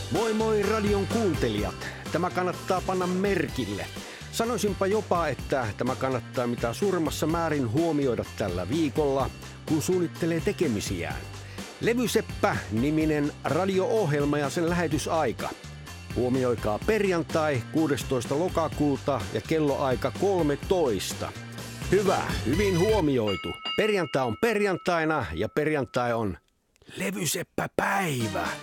Moi moi radion kuuntelijat. Tämä kannattaa panna merkille. Sanoisinpa jopa, että tämä kannattaa mitä suurimmassa määrin huomioida tällä viikolla, kun suunnittelee tekemisiään. Levyseppä-niminen radio-ohjelma ja sen lähetysaika. Huomioikaa perjantai 16. lokakuuta ja kelloaika 13. Hyvin huomioitu. Perjantai on perjantaina ja perjantai on levyseppäpäivä.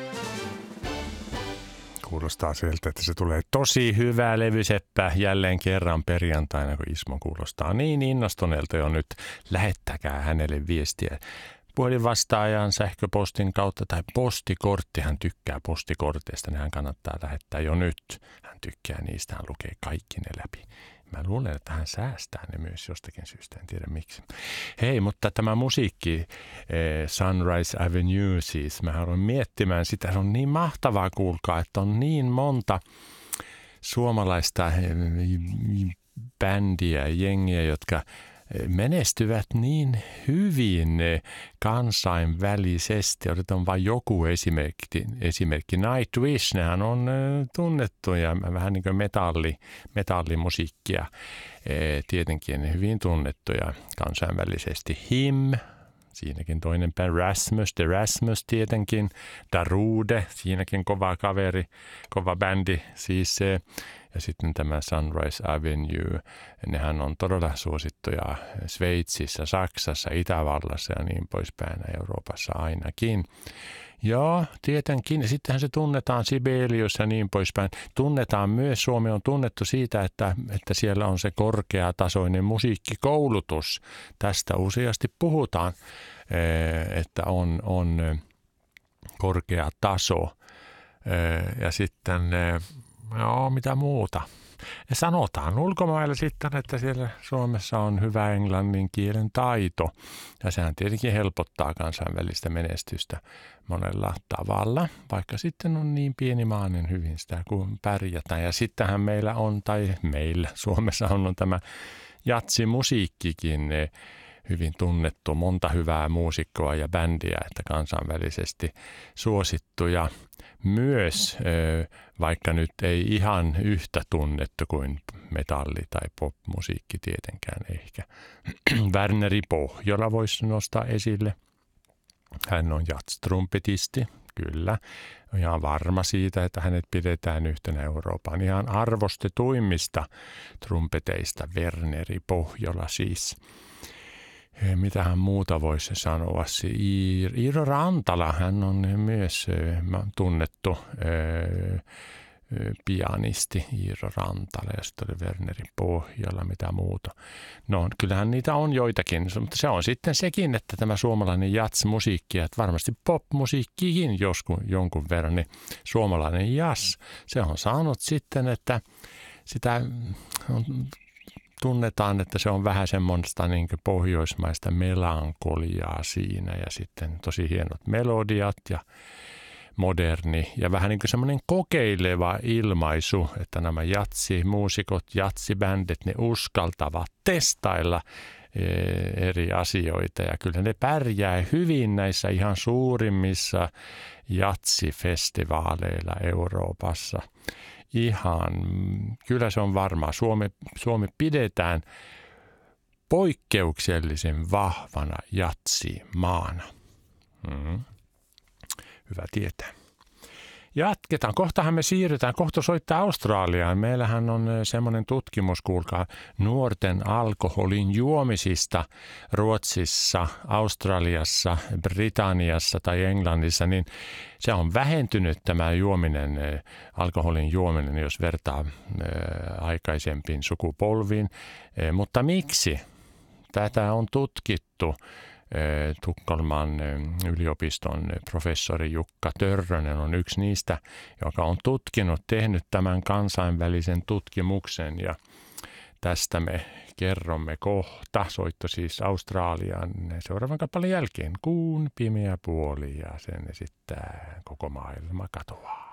Kuulostaa siltä, että se tulee tosi hyvä levyseppä jälleen kerran perjantaina, kun Ismo kuulostaa niin innostuneelta jo nyt. Lähettäkää hänelle viestiä puhelinvastaajan, sähköpostin kautta tai postikortti. Hän tykkää postikorteista, niin hän kannattaa lähettää jo nyt. Hän tykkää niistä, hän lukee kaikki ne läpi. Mä luulen, että hän säästää ne myös jostakin syystä, en tiedä miksi. Hei, mutta tämä musiikki, Sunrise Avenue siis, mä haluan miettimään sitä. Se on niin mahtavaa, kuulkaa, että on niin monta suomalaista bändiä, jengiä, jotka menestyvät niin hyvin kansainvälisesti. Otetaan vain joku esimerkki. Nightwish, nehän on tunnettuja, vähän niin kuin metallimusiikkia, tietenkin hyvin tunnettuja kansainvälisesti. Him, siinäkin toinen band, The Rasmus tietenkin, Darude, siinäkin kova kaveri, kova bändi siis se. Ja sitten tämä Sunrise Avenue, nehän on todella suosittuja Sveitsissä, Saksassa, Itävallassa ja niin poispäin, Euroopassa ainakin. Joo, tietenkin. Ja sittenhän se tunnetaan Sibelius ja niin poispäin. Tunnetaan myös, Suomi on tunnettu siitä, että siellä on se korkeatasoinen musiikkikoulutus. Tästä useasti puhutaan, että on korkea taso. Ja sitten... Joo, mitä muuta. Ja sanotaan ulkomailla sitten, että siellä Suomessa on hyvä englannin kielen taito. Ja sehän tietenkin helpottaa kansainvälistä menestystä monella tavalla, vaikka sitten on niin pieni maa, niin hyvin sitä kuin pärjätään. Ja sittenhän meillä Suomessa on tämä jatsimusiikkikin hyvin tunnettu, monta hyvää muusikkoa ja bändiä, että kansainvälisesti suosittuja. Myös, vaikka nyt ei ihan yhtä tunnettu kuin metalli- tai popmusiikki tietenkään ehkä. Verneri Pohjola voisi nostaa esille. Hän on jazz-trumpetisti, kyllä. On ihan varma siitä, että hänet pidetään yhtenä Euroopan ihan arvostetuimmista trumpeteista. Verneri Pohjola siis. Mitähän muuta voisi sanoa? Iiro Rantala, hän on myös tunnettu pianisti Iiro Rantala ja sitten oli Verneri Pohjalla, mitä muuta. No kyllähän niitä on joitakin, mutta se on sitten sekin, että tämä suomalainen jazz-musiikki, että varmasti pop-musiikkikin jonkun verran, niin suomalainen jazz, se on saanut sitten, että sitä on... Tunnetaan, että se on vähän semmoista niin kuin pohjoismaista melankoliaa siinä ja sitten tosi hienot melodiat ja moderni ja vähän niin kuin semmoinen kokeileva ilmaisu, että nämä jatsimuusikot, jatsibändit, ne uskaltavat testailla eri asioita ja kyllä ne pärjää hyvin näissä ihan suurimmissa jatsifestivaaleilla Euroopassa. Kyllä se on varmaa. Suomi pidetään poikkeuksellisen vahvana jatsimaana. Hyvä tietää. Jatketaan. Kohtahan me siirrytään. Kohta soittaa Australiaan. Meillähän on semmoinen tutkimus, kuulkaa, nuorten alkoholin juomisista Ruotsissa, Australiassa, Britanniassa tai Englannissa, niin se on vähentynyt tämä alkoholin juominen, jos vertaa aikaisempiin sukupolviin. Mutta miksi? Tätä on tutkittu. Tukholman yliopiston professori Jukka Törrönen on yksi niistä, joka on tehnyt tämän kansainvälisen tutkimuksen ja tästä me kerromme kohta. Soitto siis Australiaan seuraavan kappaleen jälkeen. Kuun pimeä puoli ja sen esittää koko maailma katoaa.